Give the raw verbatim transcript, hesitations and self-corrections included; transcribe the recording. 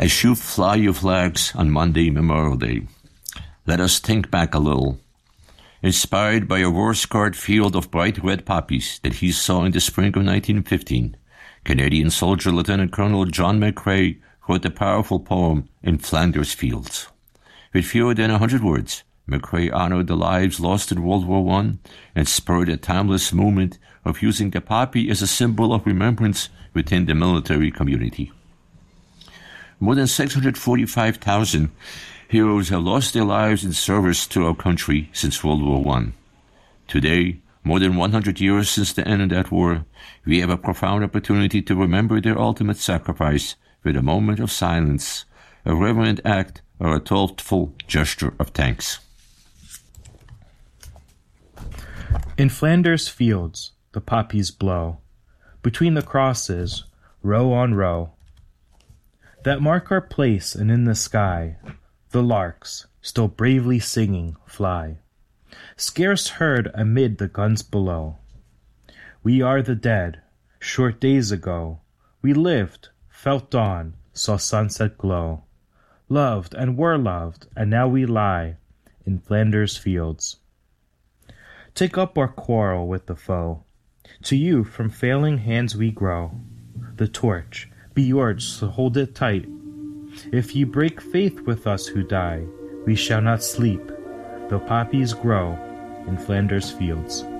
As you fly your flags on Monday, Memorial Day, let us think back a little. Inspired by a war-scarred field of bright red poppies that he saw in the spring of nineteen fifteen, Canadian soldier Lieutenant Colonel John McCrae wrote the powerful poem In Flanders Fields. With fewer than a hundred words, McCrae honored the lives lost in World War One and spurred a timeless movement of using the poppy as a symbol of remembrance within the military community. More than six hundred forty-five thousand heroes have lost their lives in service to our country since World War One. Today, more than one hundred years since the end of that war, we have a profound opportunity to remember their ultimate sacrifice with a moment of silence, a reverent act, or a thoughtful gesture of thanks. In Flanders fields, the poppies blow, between the crosses, row on row, that mark our place, and in the sky, the larks, still bravely singing, fly, scarce heard amid the guns below. We are the dead. Short days ago, we lived, felt dawn, saw sunset glow, loved and were loved, and now we lie in Flanders fields. Take up our quarrel with the foe. To you from failing hands we grow. The torch, be yours, so hold it tight. If ye break faith with us who die, we shall not sleep, though poppies grow in Flanders fields.